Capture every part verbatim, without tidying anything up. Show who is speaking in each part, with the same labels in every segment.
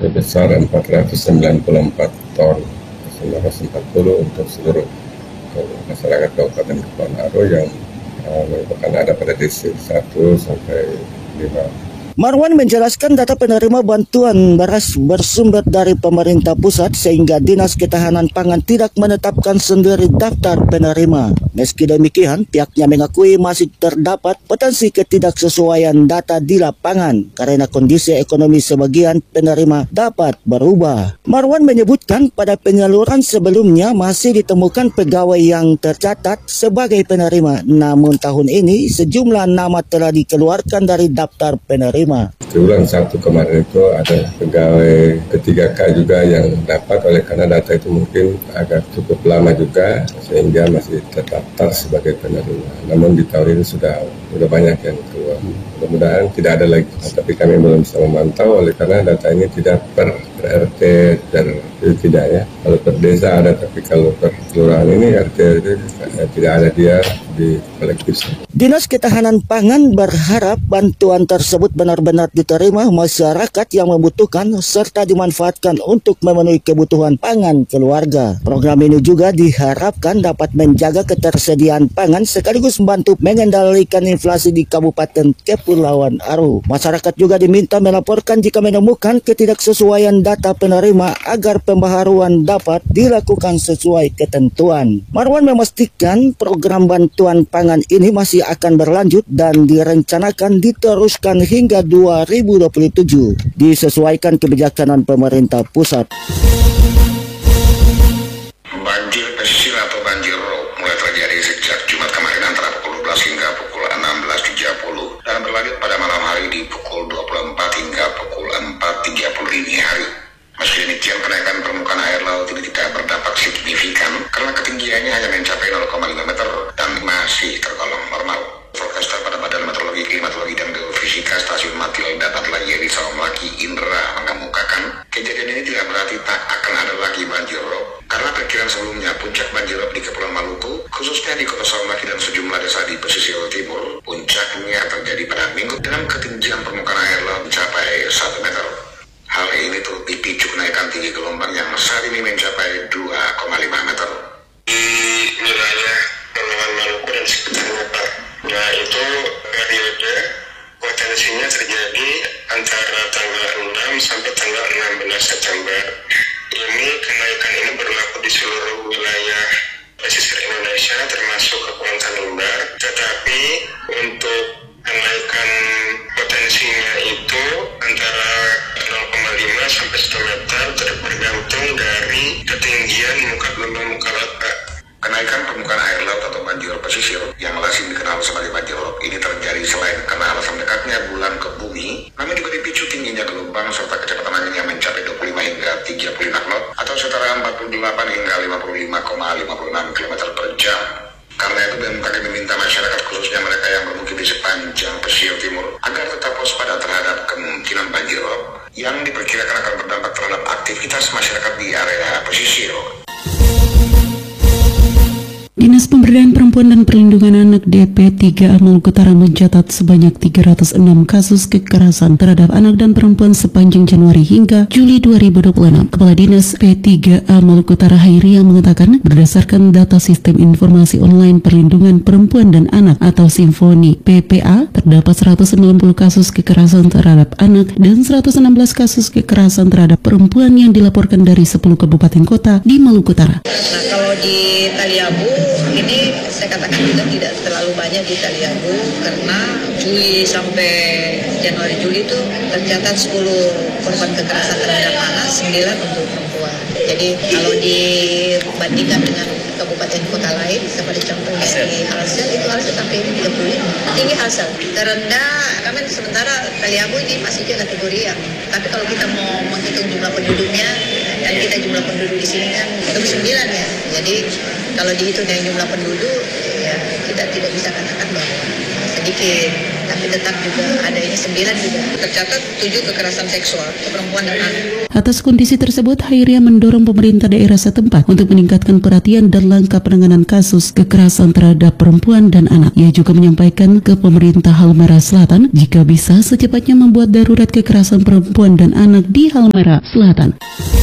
Speaker 1: sebesar empat ratus sembilan puluh empat ton, sembilan ratus empat puluh untuk seluruh masyarakat Kabupaten Kepulauan Aro yang uh, merupakan ada pada distrik satu sampai lima.
Speaker 2: Marwan menjelaskan data penerima bantuan beras bersumber dari pemerintah pusat sehingga Dinas Ketahanan Pangan tidak menetapkan sendiri daftar penerima. Meski demikian, pihaknya mengakui masih terdapat potensi ketidaksesuaian data di lapangan karena kondisi ekonomi sebagian penerima dapat berubah. Marwan menyebutkan pada penyaluran sebelumnya masih ditemukan pegawai yang tercatat sebagai penerima, namun tahun ini sejumlah nama telah dikeluarkan dari daftar penerima.
Speaker 1: Triwulan satu kemarin itu ada pegawai ketiga K juga yang dapat, oleh karena data itu mungkin agak cukup lama juga sehingga masih terdaftar sebagai penerima. Namun di tahun ini sudah sudah banyak yang keluar. Mudah-mudahan tidak ada lagi. Nah, tapi kami belum bisa memantau oleh karena data ini tidak per, per R T dan itu tidak ya. Kalau per desa ada, tapi kalau per kelurahan ini R T itu tidak ada dia di kolektif.
Speaker 2: Dinas Ketahanan Pangan berharap bantuan tersebut benar-benar diterima masyarakat yang membutuhkan serta dimanfaatkan untuk memenuhi kebutuhan pangan keluarga. Program ini juga diharapkan dapat menjaga ketersediaan pangan sekaligus membantu mengendalikan inflasi di Kabupaten Kepulauan Aro. Masyarakat juga diminta melaporkan jika menemukan ketidaksesuaian data penerima agar pembaharuan dapat dilakukan sesuai ketentuan. Marwan memastikan program bantuan pangan ini masih akan berlanjut dan direncanakan diteruskan hingga dua ribu dua puluh tujuh disesuaikan kebijakan pemerintah pusat.
Speaker 3: Banjir pesisir atau banjir rob mulai terjadi sejak Jumat kemarin antara pukul dua belas hingga pukul enam belas tiga puluh dan berlanjut pada malam hari di pukul dua puluh empat hingga pukul empat tiga puluh dini hari. Meski demikian, kenaikan permukaan air laut ini tidak berdampak signifikan karena ketinggiannya hanya mencapai nol koma lima meter dan masih tergolong normal. Forecaster pada Badan Meteorologi, Klimatologi, dan Geofisika Stasiun Matiol Dapat Lagi di Sawamlaki Indra mengemukakan kejadian ini tidak berarti tak akan ada lagi banjir rob karena perkiraan sebelumnya puncak banjir rob di Kepulauan Maluku khususnya di Kota Sawamlaki dan sejumlah desa di pesisir timur puncaknya terjadi pada minggu dengan ketinggian permukaan air laut mencapai satu meter. Hal ini turut dipicu kenaikan tinggi gelombang yang saat ini mencapai dua koma lima meter.
Speaker 4: Di wilayah Kepulauan Maluku dan sekitarnya, Pak. Nah, itu periode potensinya terjadi antara tanggal enam sampai tanggal enam belas September. Ini kenaikan ini berlaku di seluruh wilayah pesisir Indonesia termasuk Kepulauan Tanimbar. Tetapi untuk kenaikan potensinya itu antara nol koma lima sampai satu meter tergantung dari ketinggian muka bumi muka laut, Pak.
Speaker 3: Kenaikan permukaan air laut atau banjir pesisir yang lazim dikenal sebagai banjir rob ini terjadi selain karena alasan dekatnya bulan ke bumi, namun juga dipicu tingginya gelombang serta kecepatan angin yang mencapai dua puluh lima hingga tiga puluh lima knot atau setara empat puluh delapan hingga lima puluh lima koma lima puluh enam kilometer per jam. Karena itu B M K G meminta masyarakat khususnya mereka yang bermukim di sepanjang pesisir timur agar tetap waspada terhadap kemungkinan banjir rob yang diperkirakan akan berdampak terhadap aktivitas masyarakat di area pesisir.
Speaker 5: Dinas Pemberdayaan Perempuan dan Perlindungan Anak D P tiga A Maluku Utara mencatat sebanyak tiga ratus enam kasus kekerasan terhadap anak dan perempuan sepanjang Januari hingga Juli dua ribu dua puluh enam. Kepala Dinas P tiga A Maluku Utara Hairi yang mengatakan berdasarkan data Sistem Informasi Online Perlindungan Perempuan dan Anak atau Simfoni P P A, terdapat seratus sembilan puluh kasus kekerasan terhadap anak dan seratus enam belas kasus kekerasan terhadap perempuan yang dilaporkan dari sepuluh kabupaten kota di Maluku Utara.
Speaker 6: Nah, kalau di Taliabu ini saya katakan juga tidak terlalu banyak di Taliabu karena Juli sampai Januari Juli itu tercatat sepuluh korban kekerasan terhadap anak, sembilan untuk perempuan. Jadi kalau dibandingkan dengan kabupaten kota lain seperti contohnya di Halsel, itu Halsel sampai tiga puluh lima. Tinggi Halsel. Terendah kami sementara Taliabu ini masih juga kategori yang, tapi kalau kita mau menghitung jumlah penduduknya dan kita jumlah penduduk di sini kan dua puluh sembilan ya. Jadi kalau dihitung dengan jumlah penduduk ya kita tidak bisa katakan bahwa sedikit, tapi tetap juga ada ini sembilan juga. Tercatat tujuh kekerasan seksual ke perempuan dan anak.
Speaker 5: Atas kondisi tersebut, Hairia mendorong pemerintah daerah setempat untuk meningkatkan perhatian dan langkah penanganan kasus kekerasan terhadap perempuan dan anak. Ia juga menyampaikan ke pemerintah Halmahera Selatan jika bisa secepatnya membuat darurat kekerasan perempuan dan anak di Halmahera Selatan.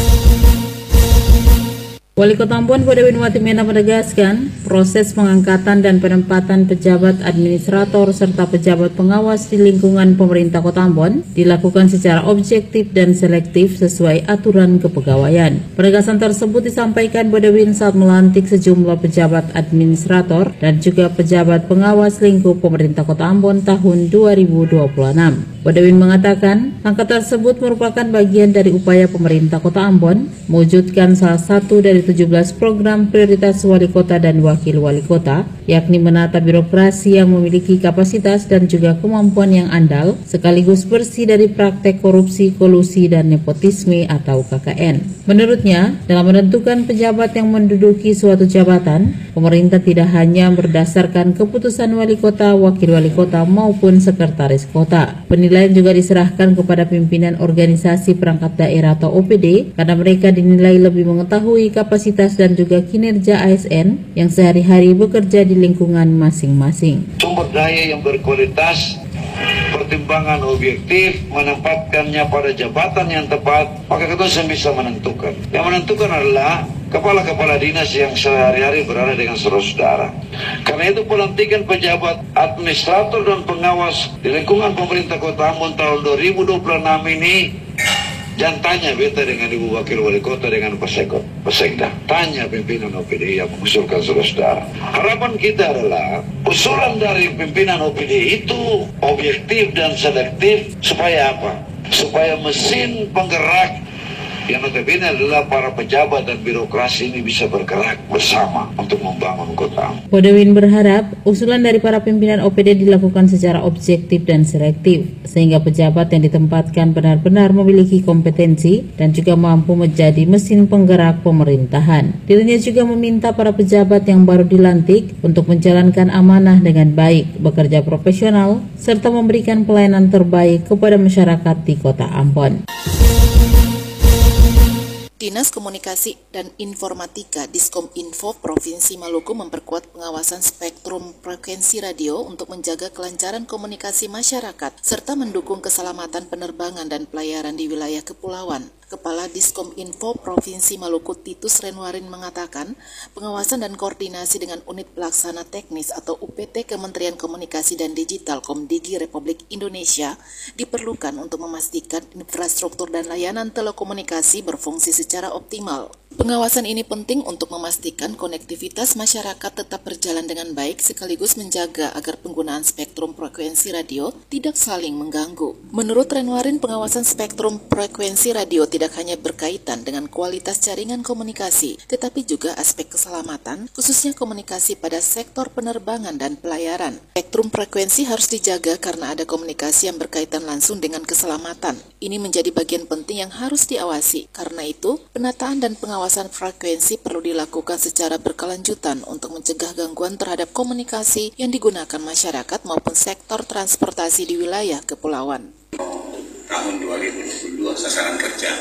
Speaker 7: Wali Kota Ambon Bodewin Watimena menegaskan proses pengangkatan dan penempatan pejabat administrator serta pejabat pengawas di lingkungan pemerintah Kota Ambon dilakukan secara objektif dan selektif sesuai aturan kepegawaian. Penegasan tersebut disampaikan Bodewin saat melantik sejumlah pejabat administrator dan juga pejabat pengawas lingkup pemerintah Kota Ambon tahun dua ribu dua puluh enam. Bodewin mengatakan angka tersebut merupakan bagian dari upaya pemerintah Kota Ambon mewujudkan salah satu dari tujuh belas program prioritas wali kota dan wakil wali kota, yakni menata birokrasi yang memiliki kapasitas dan juga kemampuan yang andal, sekaligus bersih dari praktek korupsi, kolusi, dan nepotisme atau K K N. Menurutnya, dalam menentukan pejabat yang menduduki suatu jabatan, pemerintah tidak hanya berdasarkan keputusan wali kota, wakil wali kota, maupun sekretaris kota. Penilaian juga diserahkan kepada pimpinan organisasi perangkat daerah atau O P D, karena mereka dinilai lebih mengetahui kapasitas dan juga kinerja A S N yang sehari-hari bekerja di lingkungan masing-masing.
Speaker 8: Sumber daya yang berkualitas, pertimbangan objektif, menempatkannya pada jabatan yang tepat, maka kita bisa menentukan. Yang menentukan adalah kepala-kepala dinas yang sehari-hari berada dengan saudara-saudara. Karena itu pelantikan pejabat administrator dan pengawas di lingkungan pemerintah Kota Ambon tahun dua ribu dua puluh enam ini, jangan tanya beta dengan Ibu Wakil Wali Kota dengan Pasekot, Pasekda. Tanya pimpinan O P D yang mengusulkan saudara-saudara. Harapan kita adalah usulan dari pimpinan O P D itu objektif dan selektif supaya apa? Supaya mesin penggerak yang notabene adalah para pejabat dan birokrasi ini bisa bergerak bersama untuk membangun kota.
Speaker 7: Bodewin berharap usulan dari para pimpinan O P D dilakukan secara objektif dan selektif, sehingga pejabat yang ditempatkan benar-benar memiliki kompetensi dan juga mampu menjadi mesin penggerak pemerintahan. Dirinya juga meminta para pejabat yang baru dilantik untuk menjalankan amanah dengan baik, bekerja profesional, serta memberikan pelayanan terbaik kepada masyarakat di Kota Ambon.
Speaker 9: Dinas Komunikasi dan Informatika Diskominfo Provinsi Maluku memperkuat pengawasan spektrum frekuensi radio untuk menjaga kelancaran komunikasi masyarakat serta mendukung keselamatan penerbangan dan pelayaran di wilayah kepulauan. Kepala Diskominfo Provinsi Maluku Titus Renwarin mengatakan, pengawasan dan koordinasi dengan Unit Pelaksana Teknis atau U P T Kementerian Komunikasi dan Digital Komdigi Republik Indonesia diperlukan untuk memastikan infrastruktur dan layanan telekomunikasi berfungsi secara optimal. Pengawasan ini penting untuk memastikan konektivitas masyarakat tetap berjalan dengan baik sekaligus menjaga agar penggunaan spektrum frekuensi radio tidak saling mengganggu. Menurut Renwarin, pengawasan spektrum frekuensi radio tidak hanya berkaitan dengan kualitas jaringan komunikasi, tetapi juga aspek keselamatan, khususnya komunikasi pada sektor penerbangan dan pelayaran. Spektrum frekuensi harus dijaga karena ada komunikasi yang berkaitan langsung dengan keselamatan. Ini menjadi bagian penting yang harus diawasi. Karena itu, penataan dan pengawasan frekuensi perlu dilakukan secara berkelanjutan untuk mencegah gangguan terhadap komunikasi yang digunakan masyarakat maupun sektor transportasi di wilayah kepulauan.
Speaker 10: Tahun dua ribu dua puluh dua sasaran kerja.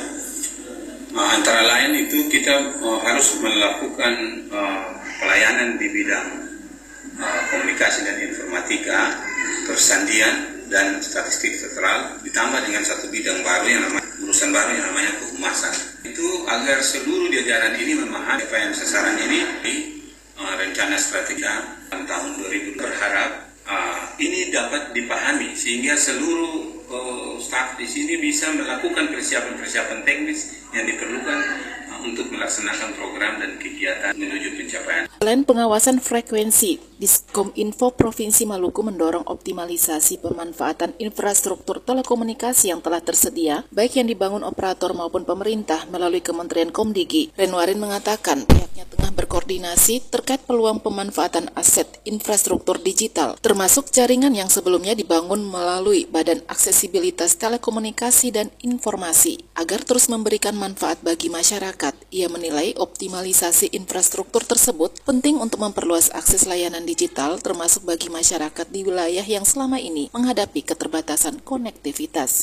Speaker 10: Uh, antara lain itu kita uh, harus melakukan uh, pelayanan di bidang uh, komunikasi dan informatika, persandian dan statistik struktural, ditambah dengan satu bidang baru yang namanya urusan baru yang namanya kehumasan. Itu agar seluruh jajaran ini memahami apa yang sasaran ini di uh, rencana strategi tahun dua ribu berharap uh, ini dapat dipahami sehingga seluruh uh, staf di sini bisa melakukan persiapan-persiapan teknis yang diperlukan uh, untuk melaksanakan program dan kegiatan menuju pencapaian.
Speaker 9: Selain pengawasan frekuensi, Diskominfo Provinsi Maluku mendorong optimalisasi pemanfaatan infrastruktur telekomunikasi yang telah tersedia, baik yang dibangun operator maupun pemerintah melalui Kementerian Komdigi. Renwarin mengatakan pihaknya tengah berkoordinasi terkait peluang pemanfaatan aset infrastruktur digital, termasuk jaringan yang sebelumnya dibangun melalui Badan Aksesibilitas Telekomunikasi dan Informasi, agar terus memberikan manfaat bagi masyarakat. Ia menilai optimalisasi infrastruktur tersebut penting untuk memperluas akses layanan digital termasuk bagi masyarakat di wilayah yang selama ini menghadapi keterbatasan konektivitas.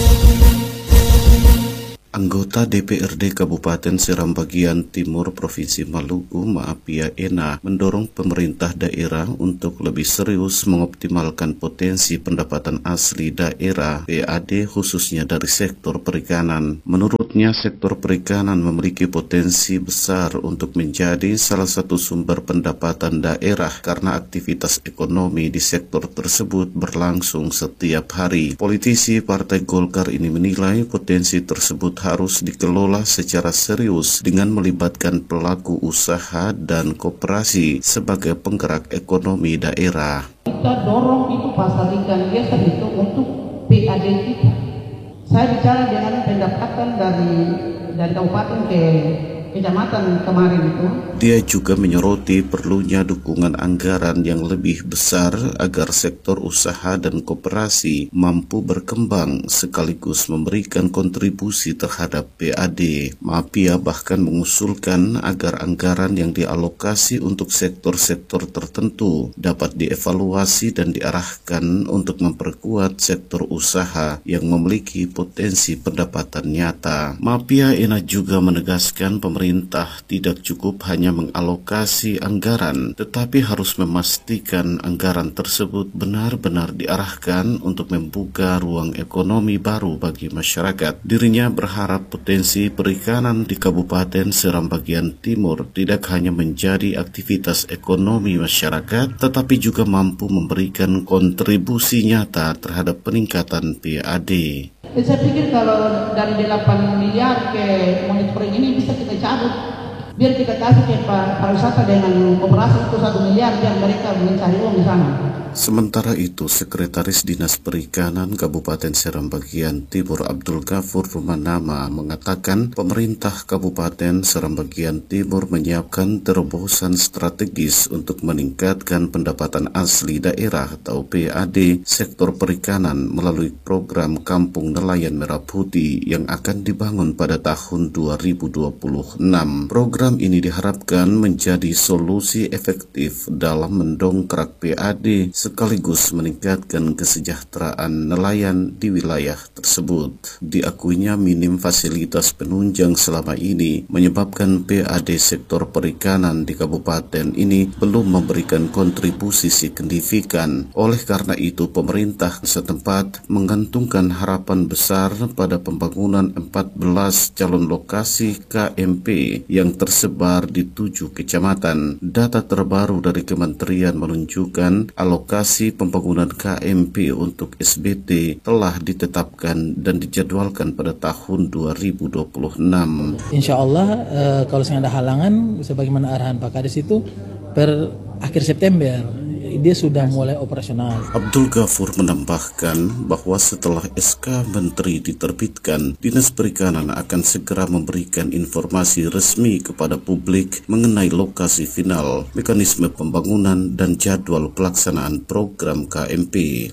Speaker 11: Anggota D P R D Kabupaten Seram Bagian Timur Provinsi Maluku, Maapia Ena, mendorong pemerintah daerah untuk lebih serius mengoptimalkan potensi pendapatan asli daerah P A D khususnya dari sektor perikanan. Menurutnya, sektor perikanan memiliki potensi besar untuk menjadi salah satu sumber pendapatan daerah karena aktivitas ekonomi di sektor tersebut berlangsung setiap hari. Politisi Partai Golkar ini menilai potensi tersebut harus dikelola secara serius dengan melibatkan pelaku usaha dan koperasi sebagai penggerak ekonomi daerah.
Speaker 12: Kita dorong itu pasar ikan biasa itu untuk P A D kita. Saya bicara dengan pendapatan dari dari kabupaten ke kecamatan kemarin itu.
Speaker 11: Dia juga menyoroti perlunya dukungan anggaran yang lebih besar agar sektor usaha dan koperasi mampu berkembang sekaligus memberikan kontribusi terhadap P A D. Maapia bahkan mengusulkan agar anggaran yang dialokasi untuk sektor-sektor tertentu dapat dievaluasi dan diarahkan untuk memperkuat sektor usaha yang memiliki potensi pendapatan nyata. Maapia Ena juga menegaskan pemerintah tidak cukup hanya mengalokasi anggaran, tetapi harus memastikan anggaran tersebut benar-benar diarahkan untuk membuka ruang ekonomi baru bagi masyarakat. Dirinya berharap potensi perikanan di Kabupaten Seram Bagian Timur tidak hanya menjadi aktivitas ekonomi masyarakat, tetapi juga mampu memberikan kontribusi nyata terhadap peningkatan P A D.
Speaker 12: Saya pikir kalau dari delapan miliar ke monitoring ini bisa kita cabut. Biar kita kasih ke pariwisata dengan koperasi itu satu miliar biar mereka mencari uang di sana.
Speaker 11: Sementara itu, Sekretaris Dinas Perikanan Kabupaten Seram Bagian Timur Abdul Ghafur Rumanama mengatakan pemerintah Kabupaten Seram Bagian Timur menyiapkan terobosan strategis untuk meningkatkan pendapatan asli daerah atau P A D sektor perikanan melalui program Kampung Nelayan Merah Putih yang akan dibangun pada tahun dua ribu dua puluh enam. Program ini diharapkan menjadi solusi efektif dalam mendongkrak P A D sekaligus meningkatkan kesejahteraan nelayan di wilayah tersebut. Diakuinya minim fasilitas penunjang selama ini menyebabkan P A D sektor perikanan di kabupaten ini belum memberikan kontribusi signifikan. Oleh karena itu, pemerintah setempat menggantungkan harapan besar pada pembangunan empat belas calon lokasi K M P yang tersebar di tujuh kecamatan. Data terbaru dari Kementerian menunjukkan alokasi Lokasi pembangunan K M P untuk S B T telah ditetapkan dan dijadwalkan pada tahun dua ribu dua puluh enam.
Speaker 13: Insya Allah eh, kalau ada halangan, sebagaimana arahan Pak Kades itu per akhir September dia sudah mulai operasional.
Speaker 11: Abdul Ghafur menambahkan bahwa setelah S K Menteri diterbitkan, Dinas Perikanan akan segera memberikan informasi resmi kepada publik mengenai lokasi final, mekanisme pembangunan, dan jadwal pelaksanaan program K M P.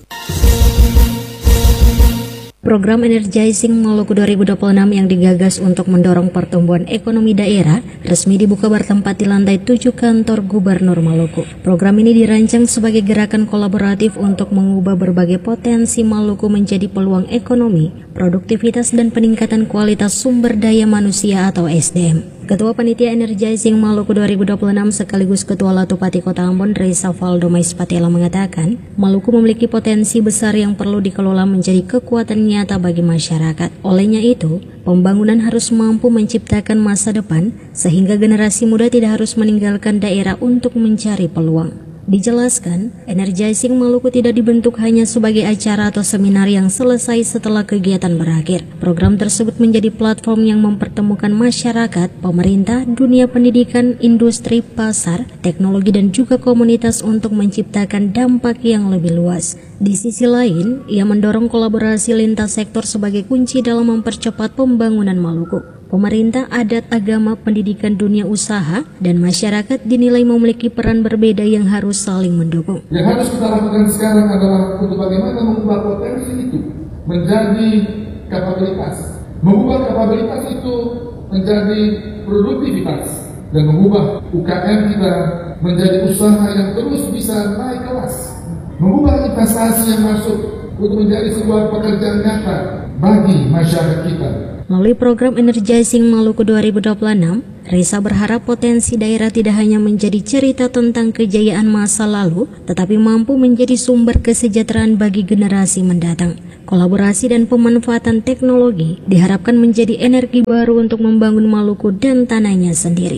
Speaker 14: Program Energizing Maluku dua ribu dua puluh enam yang digagas untuk mendorong pertumbuhan ekonomi daerah resmi dibuka bertempat di lantai tujuh kantor Gubernur Maluku. Program ini dirancang sebagai gerakan kolaboratif untuk mengubah berbagai potensi Maluku menjadi peluang ekonomi, produktivitas, dan peningkatan kualitas sumber daya manusia atau S D M. Ketua Panitia Energizing Maluku dua ribu dua puluh enam sekaligus Ketua Latupati Kota Ambon Reza Valdo Maispatela mengatakan, Maluku memiliki potensi besar yang perlu dikelola menjadi kekuatan nyata bagi masyarakat. Olehnya itu, pembangunan harus mampu menciptakan masa depan sehingga generasi muda tidak harus meninggalkan daerah untuk mencari peluang. Dijelaskan, Energizing Maluku tidak dibentuk hanya sebagai acara atau seminar yang selesai setelah kegiatan berakhir. Program tersebut menjadi platform yang mempertemukan masyarakat, pemerintah, dunia pendidikan, industri, pasar, teknologi, dan juga komunitas untuk menciptakan dampak yang lebih luas. Di sisi lain, ia mendorong kolaborasi lintas sektor sebagai kunci dalam mempercepat pembangunan Maluku. Pemerintah, adat, agama, pendidikan, dunia usaha, dan masyarakat dinilai memiliki peran berbeda yang harus saling mendukung.
Speaker 15: Yang harus kita lakukan sekarang adalah untuk bagaimana mengubah potensi itu menjadi kapabilitas. Mengubah kapabilitas itu menjadi produktivitas. dan mengubah U K M kita menjadi usaha yang terus bisa naik kelas, mengubah investasi yang masuk untuk menjadi sebuah pekerjaan nyata bagi masyarakat kita.
Speaker 14: Melalui program Energizing Maluku dua ribu dua puluh enam, Risa berharap potensi daerah tidak hanya menjadi cerita tentang kejayaan masa lalu, tetapi mampu menjadi sumber kesejahteraan bagi generasi mendatang. Kolaborasi dan pemanfaatan teknologi diharapkan menjadi energi baru untuk membangun Maluku dan tanahnya sendiri.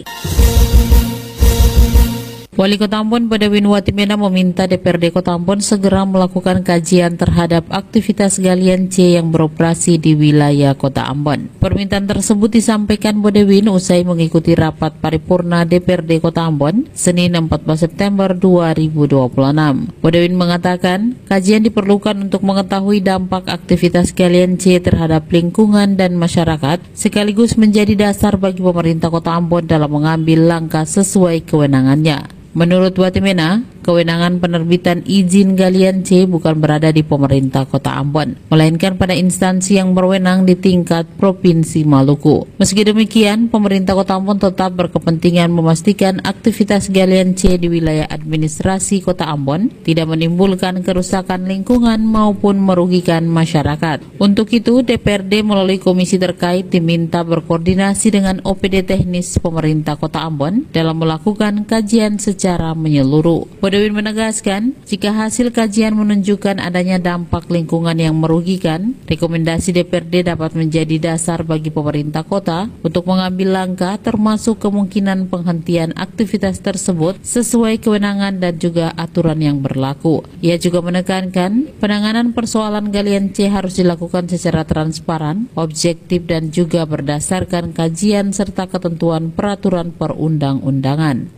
Speaker 7: Wali Kota Ambon Badawin Watimena meminta D P R D Kota Ambon segera melakukan kajian terhadap aktivitas galian C yang beroperasi di wilayah Kota Ambon. Permintaan tersebut disampaikan Badawin usai mengikuti rapat paripurna D P R D Kota Ambon Senin empat belas September dua ribu dua puluh enam. Badawin mengatakan kajian diperlukan untuk mengetahui dampak aktivitas galian C terhadap lingkungan dan masyarakat sekaligus menjadi dasar bagi pemerintah Kota Ambon dalam mengambil langkah sesuai kewenangannya. Menurut Watimena, kewenangan penerbitan izin galian C bukan berada di pemerintah Kota Ambon, melainkan pada instansi yang berwenang di tingkat Provinsi Maluku. Meski demikian, pemerintah Kota Ambon tetap berkepentingan memastikan aktivitas galian C di wilayah administrasi Kota Ambon tidak menimbulkan kerusakan lingkungan maupun merugikan masyarakat. Untuk itu, D P R D melalui komisi terkait diminta berkoordinasi dengan O P D teknis pemerintah Kota Ambon dalam melakukan kajian secara secara menyeluruh. Badawin menegaskan, jika hasil kajian menunjukkan adanya dampak lingkungan yang merugikan, rekomendasi D P R D dapat menjadi dasar bagi pemerintah kota untuk mengambil langkah termasuk kemungkinan penghentian aktivitas tersebut sesuai kewenangan dan juga aturan yang berlaku. Ia juga menekankan, penanganan persoalan galian C harus dilakukan secara transparan, objektif dan juga berdasarkan kajian serta ketentuan peraturan perundang-undangan.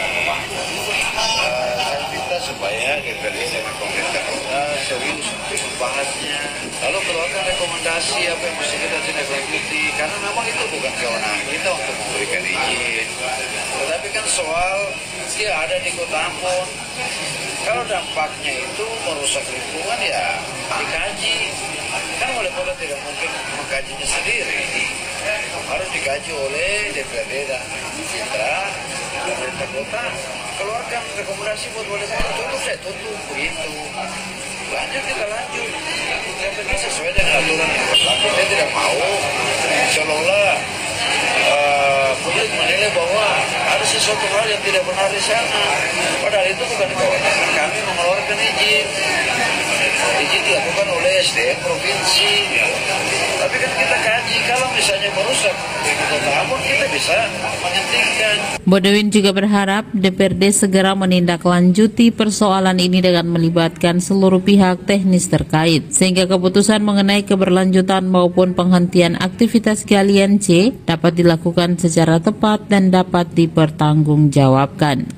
Speaker 8: Lalu keluarkan rekomendasi apa yang mesti kita tindak lanjuti, karena memang itu bukan kewenangan kita untuk memberikan izin. Tetapi kan soal dia ada di Kota Ambon, kalau dampaknya itu merusak lingkungan ya dikaji. Kan wali kota tidak mungkin mengkajinya sendiri, harus dikaji oleh D P R D dan Citra dan pemerintah kota. Keluarkan rekomendasi buat wali kota, tutup saya tutup begitu. Lanjut kita lanjut, yang penting sesuai dengan aturan yang berlaku. Saya tidak mau seolah-olah uh, publik menilai bahwa ada sesuatu hal yang tidak benar di sana. Padahal itu bukan kewenangan kami mengeluarkan izin. Izin dilakukan oleh S D M provinsi. Tapi kan kita kaji, kalau misalnya merusak Kota Ambon, kita bisa menghentikan.
Speaker 7: Badawin juga berharap D P R D segera menindaklanjuti persoalan ini dengan melibatkan seluruh pihak teknis terkait, sehingga keputusan mengenai keberlanjutan maupun penghentian aktivitas galian C dapat dilakukan secara tepat dan dapat dipertanggungjawabkan.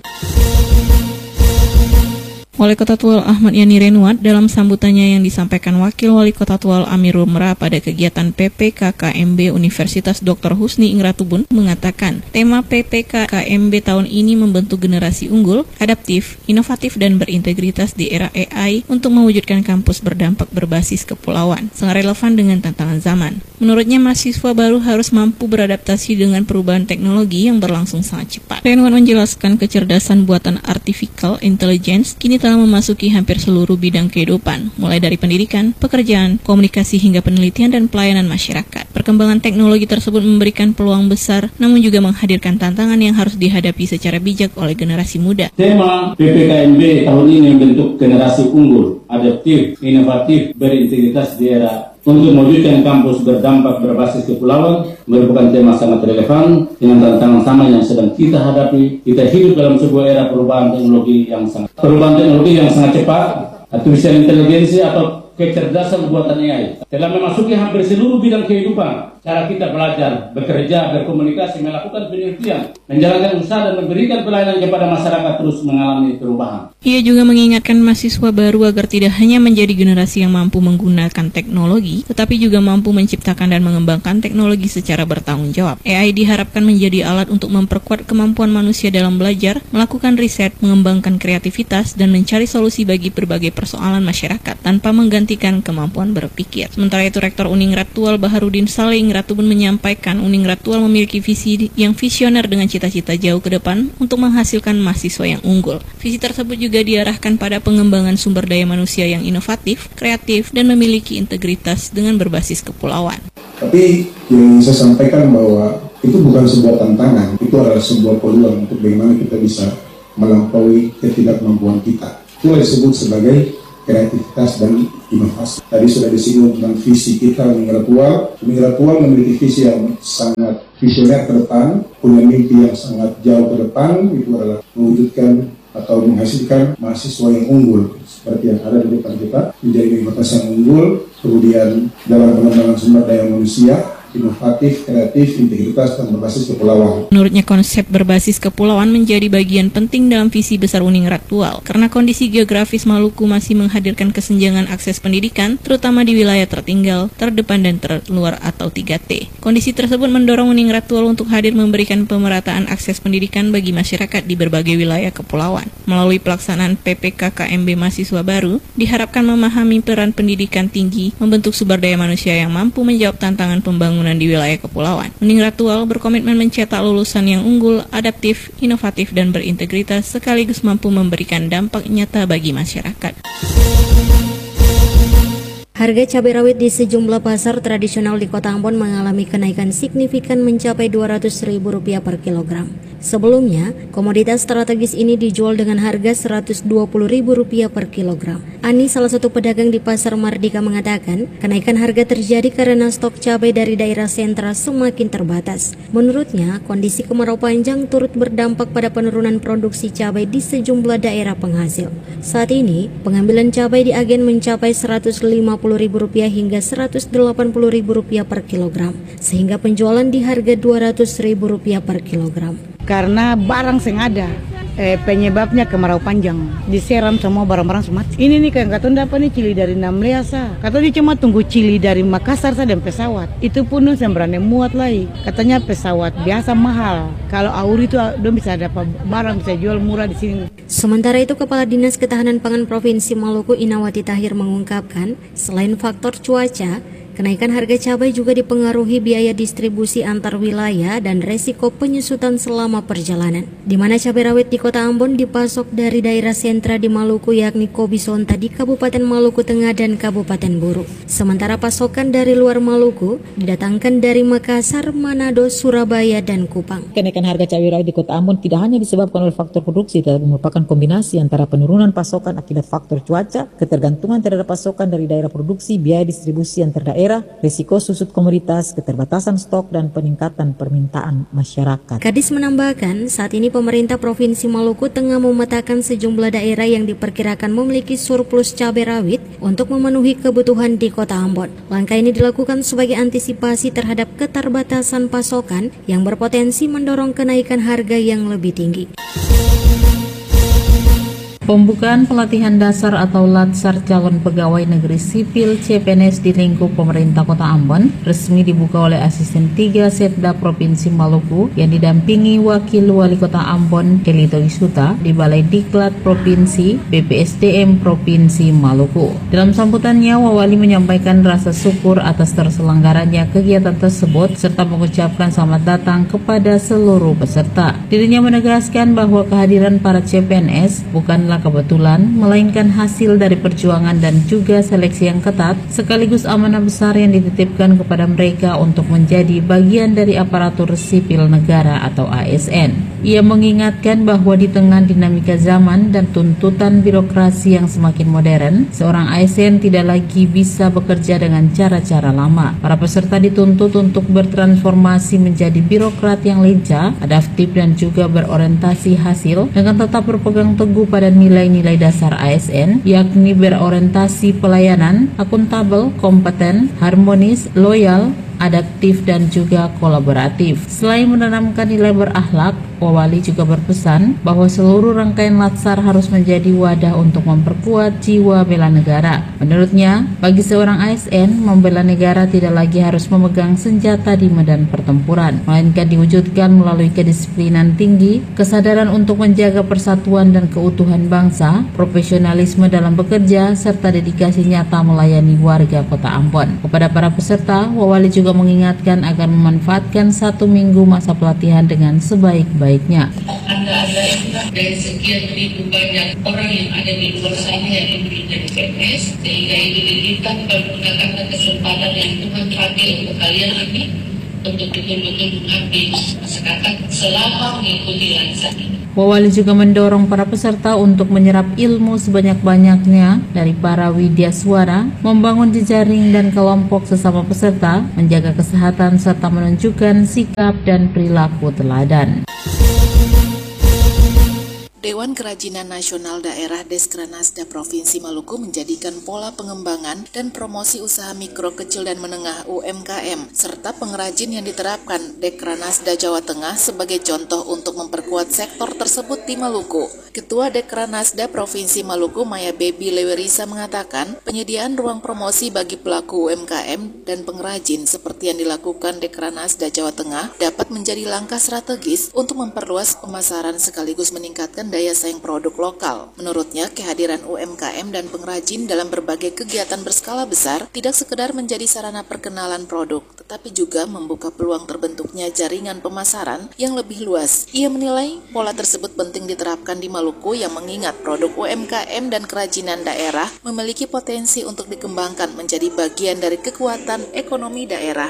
Speaker 16: Wali Kota Tual Ahmad Yani Renwat dalam sambutannya yang disampaikan Wakil Wali Kota Tual Amirul Mera pada kegiatan P P K K M B Universitas Doktor Husni Ingratubun mengatakan tema P P K K M B tahun ini membentuk generasi unggul, adaptif, inovatif dan berintegritas di era A I untuk mewujudkan kampus berdampak berbasis kepulauan, sangat relevan dengan tantangan zaman. Menurutnya mahasiswa baru harus mampu beradaptasi dengan perubahan teknologi yang berlangsung sangat cepat. Renwat menjelaskan kecerdasan buatan artificial intelligence kini telah memasuki hampir seluruh bidang kehidupan, mulai dari pendidikan, pekerjaan, komunikasi hingga penelitian dan pelayanan masyarakat. Perkembangan teknologi tersebut memberikan peluang besar, namun juga menghadirkan tantangan yang harus dihadapi secara bijak oleh generasi muda.
Speaker 17: Tema P P K M B tahun ini membentuk generasi unggul, adaptif, inovatif, berintegritas di era untuk mewujudkan kampus berdampak berbasis kepulauan merupakan tema sangat relevan dengan tantangan sama yang sedang kita hadapi. Kita hidup dalam sebuah era perubahan teknologi yang sangat perubahan teknologi yang sangat cepat, artificial intelligence atau kecerdasan buatan A I telah memasuki hampir seluruh bidang kehidupan. Cara kita belajar, bekerja, berkomunikasi, melakukan penelitian, menjalankan usaha dan memberikan pelayanan kepada masyarakat terus mengalami perubahan.
Speaker 16: Ia juga mengingatkan mahasiswa baru agar tidak hanya menjadi generasi yang mampu menggunakan teknologi, tetapi juga mampu menciptakan dan mengembangkan teknologi secara bertanggung jawab. A I diharapkan menjadi alat untuk memperkuat kemampuan manusia dalam belajar, melakukan riset, mengembangkan kreativitas, dan mencari solusi bagi berbagai persoalan masyarakat tanpa menggantikan kemampuan berpikir. Sementara itu, Rektor Uningrat Tual Baharudin Saleh Ingratubun menyampaikan Uningrattual memiliki visi yang visioner dengan cita-cita jauh ke depan untuk menghasilkan mahasiswa yang unggul. Visi tersebut juga diarahkan pada pengembangan sumber daya manusia yang inovatif, kreatif, dan memiliki integritas dengan berbasis kepulauan.
Speaker 18: Tapi yang saya sampaikan bahwa itu bukan sebuah tantangan, itu adalah sebuah peluang untuk bagaimana kita bisa melampaui ketidakmampuan kita. Itu disebut sebagai kreativitas dan inovasi. Tadi sudah disinggung tentang visi kita Uningrattual. Uningrattual memiliki visi yang sangat visioner ke depan, punya mimpi yang sangat jauh ke depan, itu adalah mewujudkan atau menghasilkan mahasiswa yang unggul seperti yang ada di depan kita, menjadi universitas yang unggul, kemudian dalam pengembangan sumber daya manusia inovatif, kreatif, integritas, dan berbasis kepulauan.
Speaker 16: Menurutnya konsep berbasis kepulauan menjadi bagian penting dalam visi besar Uningrattual karena kondisi geografis Maluku masih menghadirkan kesenjangan akses pendidikan, terutama di wilayah tertinggal, terdepan, dan terluar atau tiga T. Kondisi tersebut mendorong Uningrattual untuk hadir memberikan pemerataan akses pendidikan bagi masyarakat di berbagai wilayah kepulauan. Melalui pelaksanaan P P K K M B mahasiswa baru, diharapkan memahami peran pendidikan tinggi, membentuk sumber daya manusia yang mampu menjawab tantangan pembangunan di wilayah kepulauan. Uningrattual berkomitmen mencetak lulusan yang unggul, adaptif, inovatif, dan berintegritas sekaligus mampu memberikan dampak nyata bagi masyarakat.
Speaker 14: Harga cabai rawit di sejumlah pasar tradisional di Kota Ambon mengalami kenaikan signifikan mencapai dua ratus ribu rupiah per kilogram. Sebelumnya, komoditas strategis ini dijual dengan harga seratus dua puluh ribu rupiah per kilogram. Ani, salah satu pedagang di Pasar Mardika, mengatakan kenaikan harga terjadi karena stok cabai dari daerah sentra semakin terbatas. Menurutnya, kondisi kemarau panjang turut berdampak pada penurunan produksi cabai di sejumlah daerah penghasil. Saat ini, pengambilan cabai di agen mencapai seratus lima puluh ribu rupiah hingga seratus delapan puluh ribu rupiah per kilogram, sehingga penjualan di harga dua ratus ribu rupiah per kilogram.
Speaker 19: Karena barang seng ada, eh, penyebabnya kemarau panjang, diseram semua barang-barang semua. Ini nih kayak katanya dapat nih cili dari Namleasa, katanya cuma tunggu cili dari Makassar saja dan pesawat. Itu pun saya berani muat lagi, katanya pesawat biasa mahal. Kalau auri itu dong bisa dapat barang bisa jual murah di sini.
Speaker 14: Sementara itu, Kepala Dinas Ketahanan Pangan Provinsi Maluku Inawati Tahir mengungkapkan, selain faktor cuaca, kenaikan harga cabai juga dipengaruhi biaya distribusi antar wilayah dan resiko penyusutan selama perjalanan. Di mana cabai rawit di Kota Ambon dipasok dari daerah sentra di Maluku yakni Kobisonta di Kabupaten Maluku Tengah dan Kabupaten Buru. Sementara pasokan dari luar Maluku didatangkan dari Makassar, Manado, Surabaya, dan Kupang.
Speaker 20: Kenaikan harga cabai rawit di Kota Ambon tidak hanya disebabkan oleh faktor produksi, tetapi merupakan kombinasi antara penurunan pasokan akibat faktor cuaca, ketergantungan terhadap pasokan dari daerah produksi, biaya distribusi antar daerah, risiko susut komoditas, keterbatasan stok, dan peningkatan permintaan masyarakat.
Speaker 14: Kadis menambahkan, saat ini pemerintah Provinsi Maluku tengah memetakan sejumlah daerah yang diperkirakan memiliki surplus cabai rawit untuk memenuhi kebutuhan di Kota Ambon. Langkah ini dilakukan sebagai antisipasi terhadap keterbatasan pasokan yang berpotensi mendorong kenaikan harga yang lebih tinggi.
Speaker 7: Pembukaan pelatihan dasar atau Latsar calon pegawai negeri sipil C P N S di lingkup pemerintah Kota Ambon resmi dibuka oleh Asisten tiga Setda Provinsi Maluku yang didampingi Wakil Wali Kota Ambon Kelito Isuta di Balai Diklat Provinsi B P S D M Provinsi Maluku. Dalam sambutannya, Wawali menyampaikan rasa syukur atas terselenggaranya kegiatan tersebut serta mengucapkan selamat datang kepada seluruh peserta. Dirinya menegaskan bahwa kehadiran para C P N S bukanlah kebetulan, melainkan hasil dari perjuangan dan juga seleksi yang ketat, sekaligus amanah besar yang dititipkan kepada mereka untuk menjadi bagian dari aparatur sipil negara atau A S N. Ia mengingatkan bahwa di tengah dinamika zaman dan tuntutan birokrasi yang semakin modern, seorang A S N tidak lagi bisa bekerja dengan cara-cara lama. Para peserta dituntut untuk bertransformasi menjadi birokrat yang lincah, adaptif, dan juga berorientasi hasil dengan tetap berpegang teguh pada nilai-nilai dasar A S N, yakni berorientasi pelayanan, akuntabel, kompeten, harmonis, loyal, adaptif, dan juga kolaboratif. Selain menanamkan nilai berakhlak, Wawali juga berpesan bahwa seluruh rangkaian Latsar harus menjadi wadah untuk memperkuat jiwa bela negara. Menurutnya, bagi seorang A S N, membela negara tidak lagi harus memegang senjata di medan pertempuran, melainkan diwujudkan melalui kedisiplinan tinggi, kesadaran untuk menjaga persatuan dan keutuhan bangsa, profesionalisme dalam bekerja, serta dedikasi nyata melayani warga Kota Ambon. Kepada para peserta, Wawali juga juga mengingatkan agar memanfaatkan satu minggu masa pelatihan dengan sebaik-baiknya.
Speaker 21: Anda ada dari sekian ribu banyak orang yang ada di luar sana yang ingin jadi P N S, sehingga ini kita menggunakan kesempatan yang Tuhan pakai untuk kalian ini untuk betul-betul mengabdi masyarakat selama mengikuti lansar ini.
Speaker 7: Wawali juga mendorong para peserta untuk menyerap ilmu sebanyak-banyaknya dari para widyaswara, membangun jejaring dan kelompok sesama peserta, menjaga kesehatan serta menunjukkan sikap dan perilaku teladan.
Speaker 9: Dewan Kerajinan Nasional Daerah Deskranasda Provinsi Maluku menjadikan pola pengembangan dan promosi usaha mikro, kecil, dan menengah U M K M serta pengrajin yang diterapkan Dekranasda Jawa Tengah sebagai contoh untuk memperkuat sektor tersebut di Maluku. Ketua Dekranasda Provinsi Maluku Maya Baby Lewerisa mengatakan penyediaan ruang promosi bagi pelaku U M K M dan pengrajin seperti yang dilakukan Dekranasda Jawa Tengah dapat menjadi langkah strategis untuk memperluas pemasaran sekaligus meningkatkan daya saing produk lokal. Menurutnya, kehadiran U M K M dan pengrajin dalam berbagai kegiatan berskala besar tidak sekedar menjadi sarana perkenalan produk, tetapi juga membuka peluang terbentuknya jaringan pemasaran yang lebih luas. Ia menilai pola tersebut penting diterapkan di Maluku yang mengingat produk U M K M dan kerajinan daerah memiliki potensi untuk dikembangkan menjadi bagian dari kekuatan ekonomi daerah.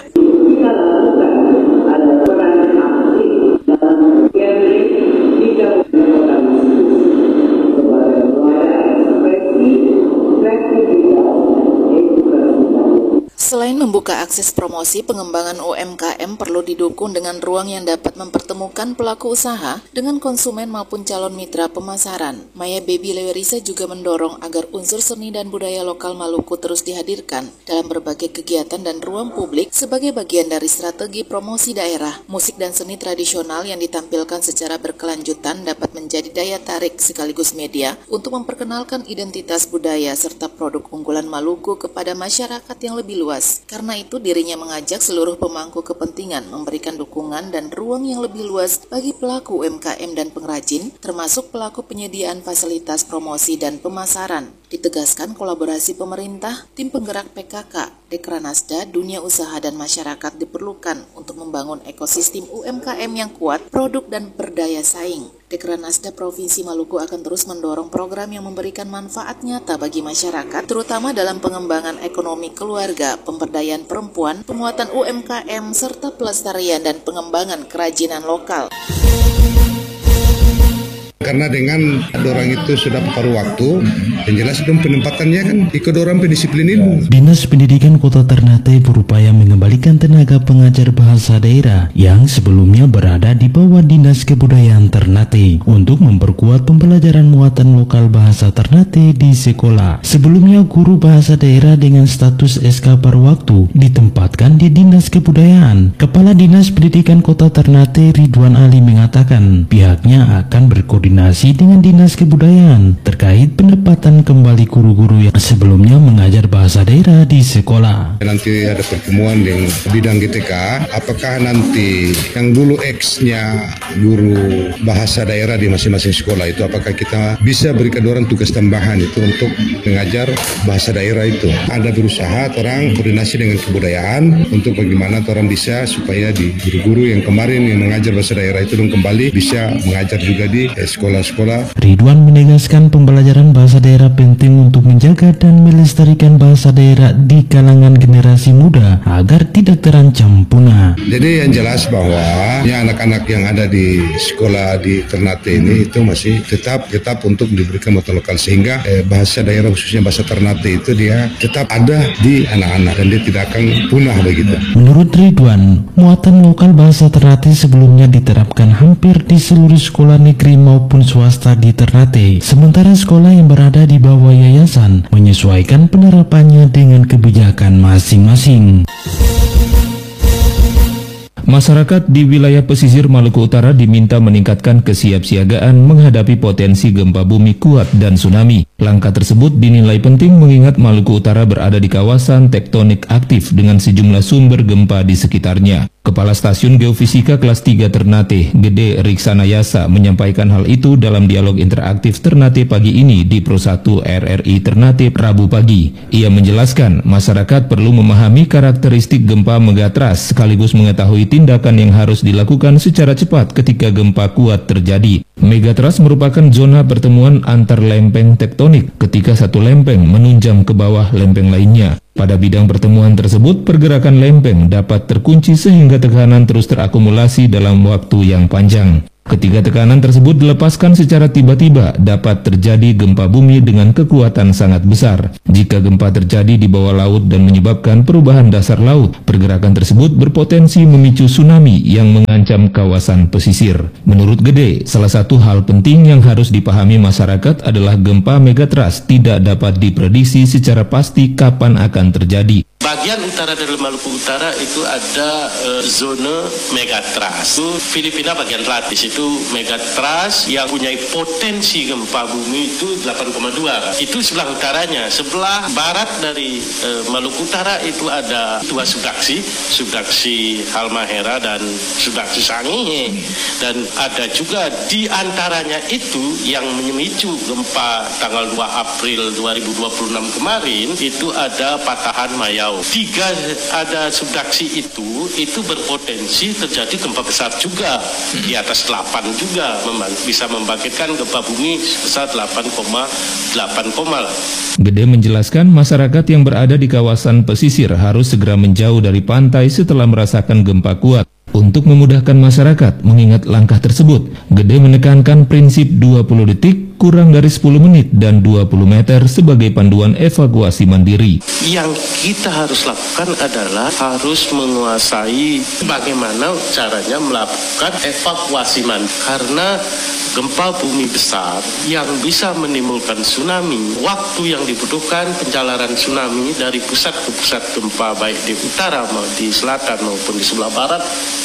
Speaker 9: Selain membuka akses promosi, pengembangan U M K M perlu didukung dengan ruang yang dapat mempertemukan pelaku usaha dengan konsumen maupun calon mitra pemasaran. Maya Baby Lewerisa juga mendorong agar unsur seni dan budaya lokal Maluku terus dihadirkan dalam berbagai kegiatan dan ruang publik sebagai bagian dari strategi promosi daerah. Musik dan seni tradisional yang ditampilkan secara berkelanjutan dapat menjadi daya tarik sekaligus media untuk memperkenalkan identitas budaya serta produk unggulan Maluku kepada masyarakat yang lebih luas. Karena itu dirinya mengajak seluruh pemangku kepentingan memberikan dukungan dan ruang yang lebih luas bagi pelaku U M K M dan pengrajin, termasuk pelaku penyediaan fasilitas promosi dan pemasaran. Ditegaskan kolaborasi pemerintah, tim penggerak P K K, Dekranasda, dunia usaha dan masyarakat diperlukan untuk membangun ekosistem U M K M yang kuat, produk dan berdaya saing. Dekranasda Provinsi Maluku akan terus mendorong program yang memberikan manfaat nyata bagi masyarakat, terutama dalam pengembangan ekonomi keluarga, pemberdayaan perempuan, penguatan U M K M, serta pelestarian dan pengembangan kerajinan lokal.
Speaker 22: Karena dengan dorang itu sudah paruh waktu, yang jelas dong penempatannya kan ikut dorang pendisiplin ilmu.
Speaker 23: Dinas Pendidikan Kota Ternate berupaya mengembalikan tenaga pengajar bahasa daerah yang sebelumnya berada di bawah Dinas Kebudayaan Ternate untuk memperkuat pembelajaran muatan lokal bahasa Ternate di sekolah. Sebelumnya guru bahasa daerah dengan status S K paruh waktu ditempatkan di Dinas Kebudayaan. Kepala Dinas Pendidikan Kota Ternate Ridwan Ali mengatakan pihaknya akan berkoordinasi dengan Dinas Kebudayaan terkait pendapatan kembali guru-guru yang sebelumnya mengajar bahasa daerah di sekolah.
Speaker 22: Nanti ada pertemuan dengan bidang G T K, apakah nanti yang dulu X-nya guru bahasa daerah di masing-masing sekolah itu, apakah kita bisa berikan orang tugas tambahan itu untuk mengajar bahasa daerah itu. Ada berusaha orang koordinasi dengan kebudayaan untuk bagaimana orang bisa supaya di guru-guru yang kemarin yang mengajar bahasa daerah itu dong kembali bisa mengajar juga di sekolah-sekolah.
Speaker 23: Ridwan menegaskan pembelajaran bahasa daerah penting untuk menjaga dan melestarikan bahasa daerah di kalangan generasi muda agar tidak terancam punah.
Speaker 22: Jadi yang jelas bahwa ya, anak-anak yang ada di sekolah di Ternate ini itu masih tetap tetap untuk diberikan muatan lokal sehingga eh, bahasa daerah khususnya bahasa Ternate itu dia tetap ada di anak-anak dan dia tidak akan punah begitu.
Speaker 23: Menurut Ridwan, muatan lokal bahasa Ternate sebelumnya diterapkan hampir di seluruh sekolah negeri maupun swasta di Ternate, sementara sekolah yang berada di bawah yayasan menyesuaikan penerapannya dengan kebijakan masing-masing.
Speaker 24: Masyarakat di wilayah pesisir Maluku Utara diminta meningkatkan kesiapsiagaan menghadapi potensi gempa bumi kuat dan tsunami. Langkah tersebut dinilai penting mengingat Maluku Utara berada di kawasan tektonik aktif dengan sejumlah sumber gempa di sekitarnya. Kepala Stasiun Geofisika Kelas tiga Ternate, Gede Riksanayasa, menyampaikan hal itu dalam dialog interaktif Ternate pagi ini di Pro satu R R I Ternate Rabu pagi. Ia menjelaskan masyarakat perlu memahami karakteristik gempa megatrust sekaligus mengetahui tindakan yang harus dilakukan secara cepat ketika gempa kuat terjadi. Megatrust merupakan zona pertemuan antar lempeng tektonik ketika satu lempeng menunjam ke bawah lempeng lainnya. Pada bidang pertemuan tersebut, pergerakan lempeng dapat terkunci sehingga tekanan terus terakumulasi dalam waktu yang panjang. Ketika tekanan tersebut dilepaskan secara tiba-tiba, dapat terjadi gempa bumi dengan kekuatan sangat besar. Jika gempa terjadi di bawah laut dan menyebabkan perubahan dasar laut, pergerakan tersebut berpotensi memicu tsunami yang mengancam kawasan pesisir. Menurut Gede, salah satu hal penting yang harus dipahami masyarakat adalah gempa megatrust tidak dapat diprediksi secara pasti kapan akan terjadi.
Speaker 1: Bagian utara dari Maluku Utara itu ada e, zona megatrust. Itu Filipina bagian selatan. Di situ megatrust yang punya potensi gempa bumi itu delapan koma dua. Itu sebelah utaranya. Sebelah barat dari e, Maluku Utara itu ada dua subduksi, subduksi Halmahera dan subduksi Sangihe. Dan ada juga di antaranya itu yang memicu gempa tanggal dua April dua ribu dua puluh enam kemarin itu ada patahan Mayau. Tiga ada subduksi itu itu berpotensi terjadi gempa besar juga di atas delapan juga bisa membangkitkan gempa bumi besar delapan koma delapan.
Speaker 24: Gede menjelaskan masyarakat yang berada di kawasan pesisir harus segera menjauh dari pantai setelah merasakan gempa kuat. Untuk memudahkan masyarakat mengingat langkah tersebut, Gede menekankan prinsip dua puluh detik, kurang dari sepuluh menit, dan dua puluh meter sebagai panduan evakuasi mandiri.
Speaker 1: Yang kita harus lakukan adalah harus menguasai bagaimana caranya melakukan evakuasi mandiri. Karena gempa bumi besar yang bisa menimbulkan tsunami, waktu yang dibutuhkan pencalaran tsunami dari pusat ke pusat gempa baik di utara maupun di selatan maupun di sebelah barat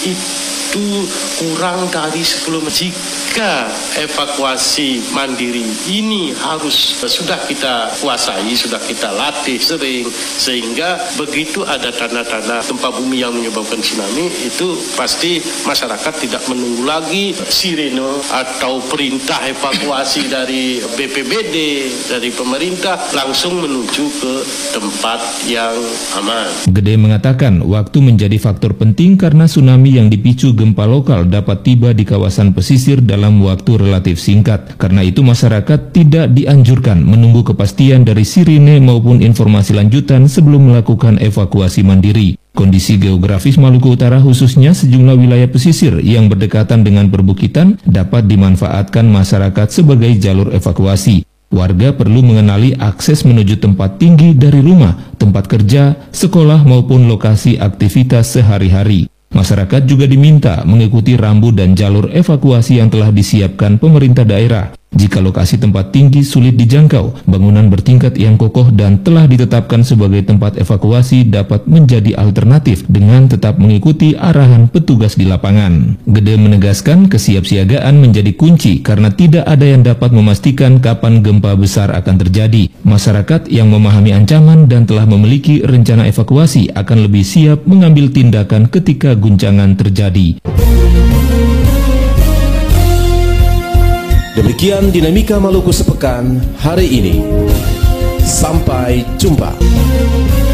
Speaker 1: itu kurang dari sepuluh menit. Jika evakuasi mandiri ini harus sudah kita kuasai, sudah kita latih sering, sehingga begitu ada tanda-tanda gempa bumi yang menyebabkan tsunami, itu pasti masyarakat tidak menunggu lagi sirene atau perintah evakuasi dari B P B D, dari pemerintah, langsung menuju ke tempat yang aman.
Speaker 24: Gede mengatakan waktu menjadi faktor penting karena tsunami yang dipicu gempa lokal dapat tiba di kawasan pesisir dalam waktu relatif singkat. Karena itu masyarakat tidak dianjurkan menunggu kepastian dari sirine maupun informasi lanjutan sebelum melakukan evakuasi mandiri. Kondisi geografis Maluku Utara khususnya sejumlah wilayah pesisir yang berdekatan dengan perbukitan dapat dimanfaatkan masyarakat sebagai jalur evakuasi. Warga perlu mengenali akses menuju tempat tinggi dari rumah, tempat kerja, sekolah maupun lokasi aktivitas sehari-hari. Masyarakat juga diminta mengikuti rambu dan jalur evakuasi yang telah disiapkan pemerintah daerah. Jika lokasi tempat tinggi sulit dijangkau, bangunan bertingkat yang kokoh dan telah ditetapkan sebagai tempat evakuasi dapat menjadi alternatif dengan tetap mengikuti arahan petugas di lapangan. Gede menegaskan kesiapsiagaan menjadi kunci karena tidak ada yang dapat memastikan kapan gempa besar akan terjadi. Masyarakat yang memahami ancaman dan telah memiliki rencana evakuasi akan lebih siap mengambil tindakan ketika guncangan terjadi.
Speaker 2: Demikian Dinamika Maluku sepekan hari ini. Sampai jumpa.